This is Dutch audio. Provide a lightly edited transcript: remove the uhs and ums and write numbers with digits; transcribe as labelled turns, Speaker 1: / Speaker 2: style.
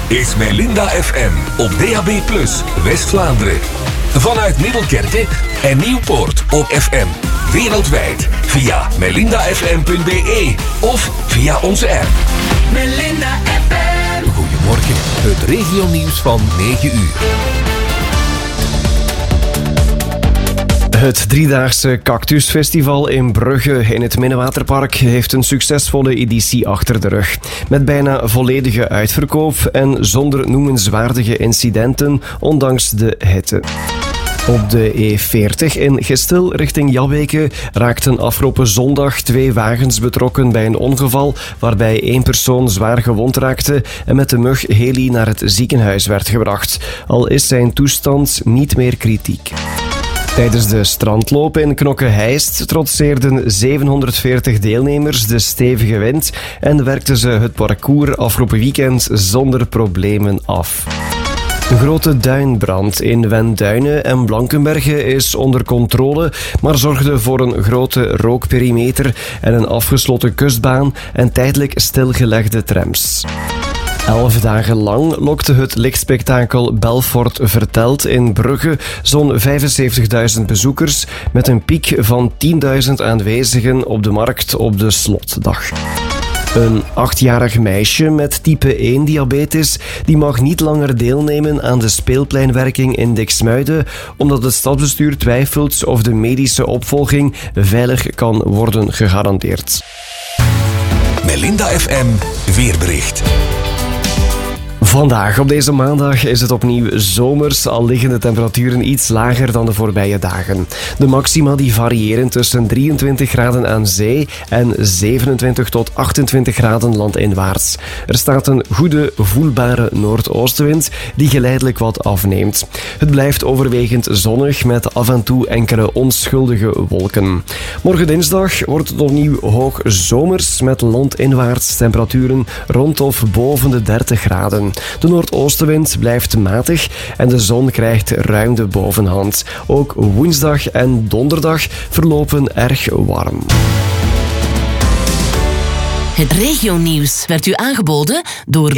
Speaker 1: is Melinda FM op DAB+, West-Vlaanderen. Vanuit Middelkerke en Nieuwpoort op FM. Wereldwijd via melindafm.be of via onze app.
Speaker 2: Melinda FM.
Speaker 1: Goedemorgen, het regionieuws van 9 uur.
Speaker 3: Het driedaagse Cactusfestival in Brugge in het Minnewaterpark heeft een succesvolle editie achter de rug. Met bijna volledige uitverkoop en zonder noemenswaardige incidenten, ondanks de hitte. Op de E40 in Gestel richting Jabbeke raakten afgelopen zondag 2 wagens betrokken bij een ongeval waarbij 1 persoon zwaar gewond raakte en met de mug heli naar het ziekenhuis werd gebracht. Al is zijn toestand niet meer kritiek. Tijdens de strandloop in Knokke-Heist trotseerden 740 deelnemers de stevige wind en werkten ze het parcours afgelopen weekend zonder problemen af. Een grote duinbrand in Wenduinen en Blankenberge is onder controle, maar zorgde voor een grote rookperimeter en een afgesloten kustbaan en tijdelijk stilgelegde trams. 11 dagen lang lokte het lichtspektakel Belfort Vertelt in Brugge zo'n 75.000 bezoekers met een piek van 10.000 aanwezigen op de markt op de slotdag. Een 8-jarig meisje met type 1 diabetes die mag niet langer deelnemen aan de speelpleinwerking in Diksmuiden omdat het stadsbestuur twijfelt of de medische opvolging veilig kan worden gegarandeerd.
Speaker 1: Melinda FM weerbericht.
Speaker 3: Vandaag, op deze maandag, is het opnieuw zomers, al liggen de temperaturen iets lager dan de voorbije dagen. De maxima die variëren tussen 23 graden aan zee en 27 tot 28 graden landinwaarts. Er staat een goede, voelbare noordoostenwind die geleidelijk wat afneemt. Het blijft overwegend zonnig met af en toe enkele onschuldige wolken. Morgen dinsdag wordt het opnieuw hoog zomers met landinwaarts temperaturen rond of boven de 30 graden. De noordoostenwind blijft matig en de zon krijgt ruim de bovenhand. Ook woensdag en donderdag verlopen erg warm.
Speaker 2: Het regionieuws werd u aangeboden door